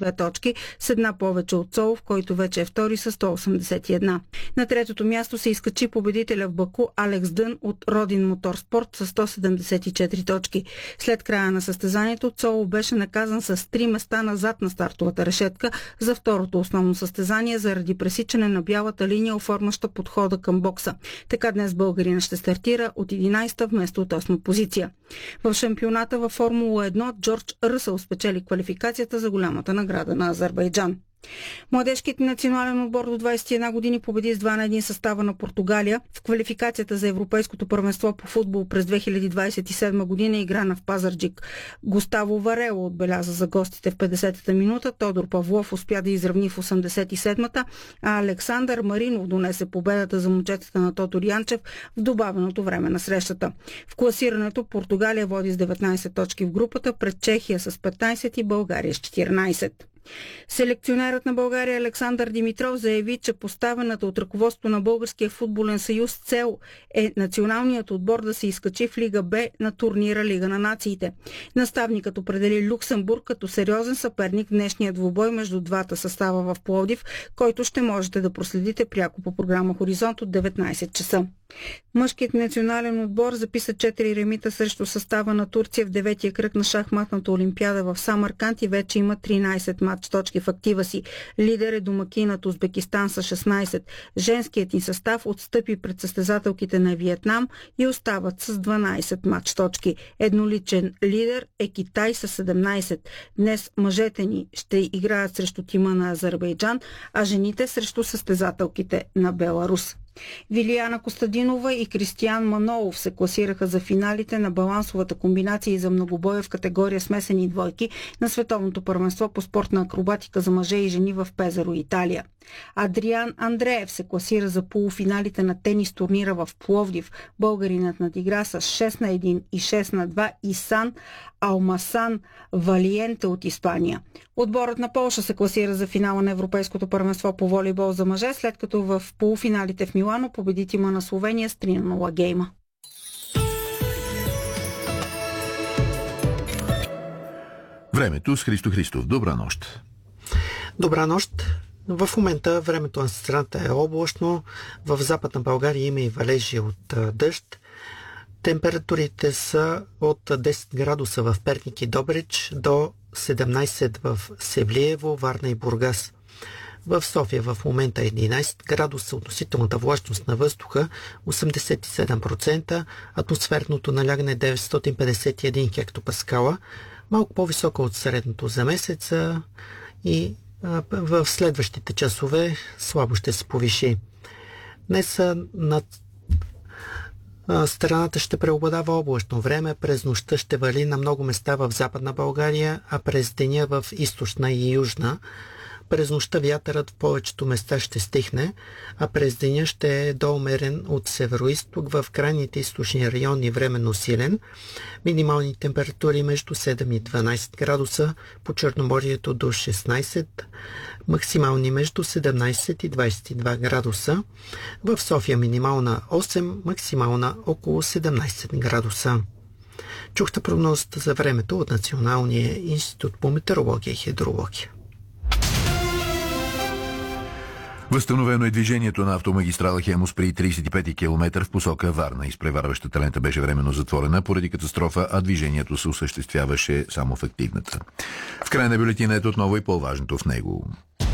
102 точки, с една повече от Цолов, който вече е втори с 181. На третото място се изкачи победителя в Баку Алекс Дън от Родин Моторспорт с 174 точки. След края на състезанието Цолов беше наказан с 3 места назад на стартовата решетка за второто основно състезание заради пресичане на бялата линия, оформяща подхода към бокса. Така днес българина ще стартира от 11-та вместо от 8-та позиция. В шампионата във Формула 1 Джордж Ръсъл спечели квалификацията за голямата награда на Азербайджан. Младежкият национален отбор до 21 години победи с 2-1 състава на Португалия. В квалификацията за Европейското първенство по футбол през 2027 година играна в Пазарджик. Густаво Варело отбеляза за гостите в 50-та минута, Тодор Павлов успя да изравни в 87-та, а Александър Маринов донесе победата за момчетата на Тодор Янчев в добавеното време на срещата. В класирането Португалия води с 19 точки в групата, пред Чехия с 15 и България с 14. Селекционерът на България Александър Димитров заяви, че поставената от ръководството на Българския футболен съюз цел е националният отбор да се изкачи в Лига Б на турнира Лига на нациите. Наставникът определи Люксембург като сериозен съперник в днешния двубой между двата състава в Пловдив, който ще можете да проследите пряко по програма Хоризонт от 19 часа. Мъжкият национален отбор записа 4 ремита срещу състава на Турция в 9-тия кръг на шахматната олимпиада в Самарканд и вече има 13 матч точки в актива си. Лидер е домакинът Узбекистан с 16. Женският ни състав отстъпи пред състезателките на Виетнам и остават с 12 матч точки. Едноличен лидер е Китай с 17. Днес мъжете ни ще играят срещу тима на Азербайджан, а жените срещу състезателките на Беларус. Вилияна Костадинова и Кристиян Манолов се класираха за финалите на балансовата комбинация и за многобоя в категория смесени двойки на Световното първенство по спортна акробатика за мъже и жени в Пезаро, Италия. Адриан Андреев се класира за полуфиналите на тенис турнира в Пловдив. Българинът надигра с 6-1 и 6-2 Исан Алмасан Валиенте от Испания. Отборът на Полша се класира за финала на Европейското първенство по волейбол за мъже, след като в полуфиналите в Милано победи тима на Словения с 3-0 гейма. Времето с Христо Христов. Добра нощ. Добра нощ. В момента времето на страната е облачно. В Западна България има и валежи от дъжд. Температурите са от 10 градуса в Перник и Добрич до 17 в Севлиево, Варна и Бургас. В София в момента е 11 градуса, относителната влажност на въздуха 87%, атмосферното налягане 951 хектопаскала, малко по-високо от средното за месеца и в следващите часове слабо ще се повиши. Днес над страната ще преобладава облачно време, през нощта ще вали на много места в Западна България, а през деня в Източна и Южна. През нощта вятърът в повечето места ще стихне, а през деня ще е доумерен от североизток, в крайните източни райони временно силен. Минимални температури между 7 и 12 градуса, по Черноморието до 16, максимални между 17 и 22 градуса. В София минимална 8, максимална около 17 градуса. Чухте прогнозата за времето от Националния институт по метеорология и хидрология. Възстановено е движението на автомагистрала Хемус при 35 км в посока Варна. Изпреварващата лента беше временно затворена поради катастрофа, а движението се осъществяваше само в активната. В края на бюлетина отново и по-важното в него.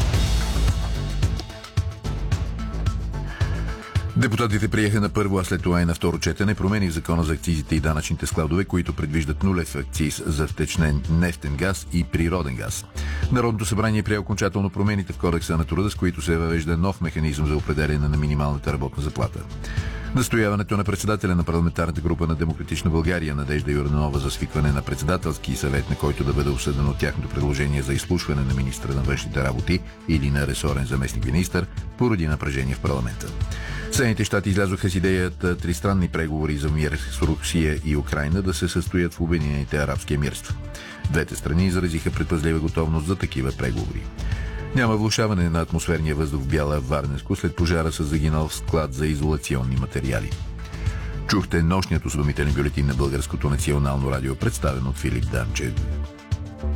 Депутатите приеха на първо, а след това и на второ четене промени в закона за акцизите и данъчните складове, които предвиждат нулев акциз за втечнен нефтен газ и природен газ. Народното събрание прие окончателно промените в Кодекса на труда, с които се въвежда нов механизъм за определяне на минималната работна заплата. Настояването на председателя на парламентарната група на Демократична България Надежда Йорданова за свикване на председателски съвет, на който да бъде обсъдено тяхното предложение за изслушване на министра на външните работи или на ресорен заместник-министър, поради напрежение в парламента. Съединените щати излязоха с идеята тристранни преговори за мир с Русия и Украйна да се състоят в Обединените арабски емирства. Двете страни изразиха предпазлива готовност за такива преговори. Няма влошаване на атмосферния въздух в Бяла Варненско след пожара с загинал склад за изолационни материали. Чухте нощният осведомителен бюлетин на Българското национално радио, представен от Филип Данчев.